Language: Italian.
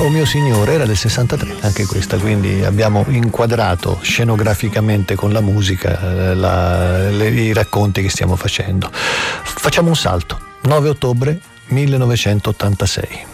mio signore era del 63, anche questa, quindi abbiamo inquadrato scenograficamente con la musica i racconti che stiamo facendo. Facciamo un salto, 9 ottobre 1986.